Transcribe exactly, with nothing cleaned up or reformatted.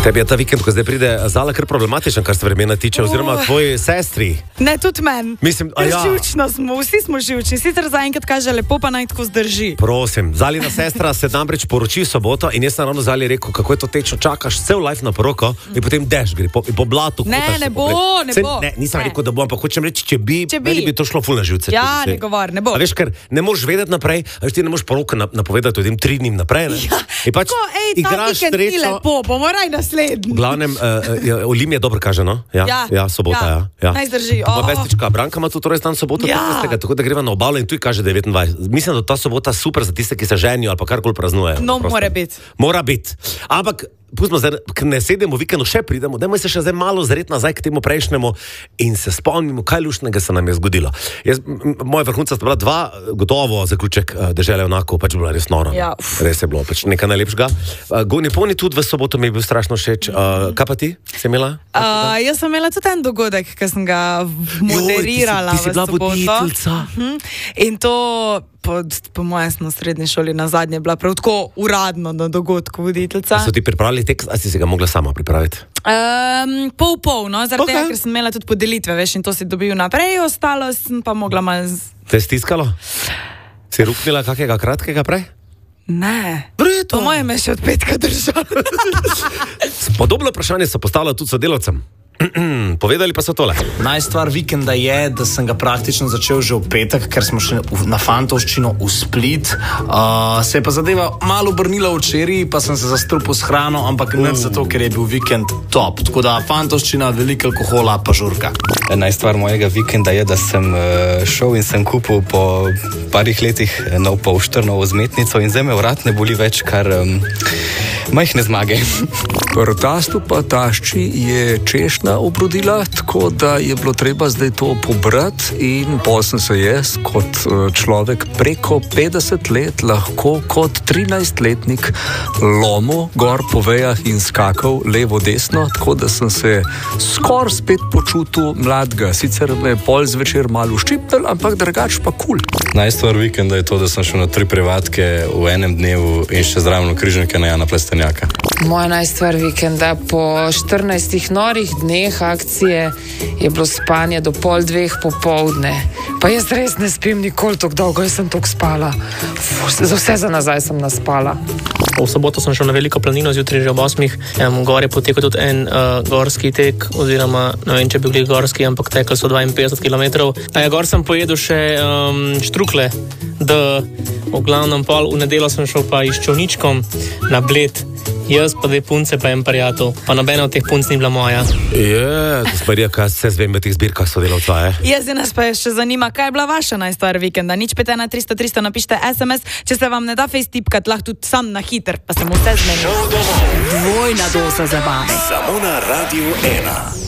Tebi je ta vikend, ko zdaj pride Zala, kar problematičen, kar se vremena tiče, oziroma tvoji sestri. Ne, tudi meni. Mislim, a ja. Živčno smo, vsi smo živčni. Sicer zaenkrat kaže lepo, pa naj tako zdrži. Prosim, Zalina sestra se namreč poroči v soboto in jaz sem ravno Zali rekel, kako je to tečno, čakaš cel life na poroko in potem deš, gre po, po blatu. Ne, ne bo, ne Se, bo. Ne, nisem ne. rekel, da bo, ampak hočem reči, če bi, če bi. meni bi to šlo ful na živce. Ja, ne govor, ne bo. A veš, ker ne moreš vedeti naprej, a veš, ti ne moreš poroko napovedati odem tri dni naprej, ne? Ja, pač tako, ej, ta vikend ni lepo, bomo raj naslednji. V glavnem, uh, Olim je dobro kaže, no? Ja, ja, ja sobota, ja. ja. Naj zdrži. Oh. Bestička Branka ima tudi torej dan soboto, ja. petnajstega, tako da greva na obalo in tu kaže devetindvajset. Mislim, da ta sobota super za tiste, ki se ženijo ali pa karkoli praznujejo. No, prosto. Mora biti. Mora biti. Ampak pustimo zdaj, ker ne sedemo v vikendu, še pridemo, dajmo se še zdaj malo zreti nazaj k temu prejšnjemu in se spomnimo, kaj luštnega se nam je zgodilo. Jaz, moja vrhunca sta bila dva, gotovo zaključek Dežele onako, pač bila res noro. Ja, res je bilo, pač nekaj najlepšega. Uh, Goni Poni tudi v soboto mi je bil strašno všeč. Uh, kaj pa ti? Si imela? Uh, jaz sem imela tudi en dogodek, ki sem ga moderirala. Joj, ti si, ti si bila voditeljica. Uh-huh. In to po, po mojem smo v srednji šoli na zadnje bila prav tako uradno na dogodku voditeljica. So ti pripravili tekst, ali si se ga mogla sama pripraviti? Um, pol pol, no, zaradi okay. tega, ker sem imela tudi podelitve, veš, in to si dobil naprej, ostalo sem pa mogla malo... Z... Te je stiskalo? Si ruknila kakega kratkega prej? Ne. Vreto. Po mojem je še od petka držala. Podobno vprašanje so postavila tudi sodelavcem. Povedali pa so tole. Najstvar vikenda je, da sem ga praktično začel že v petek, ker smo šli na fantovščino v Split. Uh, se je pa zadeva malo obrnila včeraj, pa sem se zastrupil s hrano, ampak uh. ne zato, ker je bil vikend top. Tako da fantovščina, veliko alkohola, pa žurka. Najstvar mojega vikenda je, da sem uh, šel in sem kupil po parih letih nov pol štrnovo vzmetnico in zdaj me vrat ne boli več, kar um, majhne zmage. Tastu pa tašči je češnja obrodila, tako da je bilo treba zdaj to pobrati in pol sem se jaz kot človek preko petdeset let lahko kot trinajstletnik lomil gor po vejah in skakal levo-desno, tako da sem se skoraj spet počutil mladega. Sicer me je pol zvečer malo ščipnil, ampak drugač pa kul. Cool. Najstvar vikenda je to, da sem šel na tri privatke v enem dnevu in še zraven križnike na Jana Plestenjaka. Moja najstvar vikenda po štirinajstih norih dneh akcije je bilo spanje do pol dveh popoldne. Pa jaz res ne spim nikoli tako dolgo, jaz sem toliko spala. Fus, za vse za nazaj sem naspala. V soboto sem šel na veliko planino, zjutraj že ob osmih. Um, gor je potekal tudi en uh, gorski tek, oziroma ne vem, če bi bili gorski, ampak tekli so dvainpetdeset kilometrov. A ja, gor sem pojedel še um, štrukle, da v glavnem pol v nedeljo sem šel pa iz Čovničkom na Bled. Jaz pa dve punce pa en prijatelj, pa nobena od teh punc ni bila moja. Je, gospodija, kaj se zvem v teh zbirkah sodelavca, je? Jaz nas pa še zanima, kaj je bila vaša najstvar vikenda. Nič pet ena tristo tristo napište es em es, če se vam ne da face tipkat, lahko tudi sam na hiter, pa se mu vse zmeni. Dvojna doza zabave. Samo na Radio ena.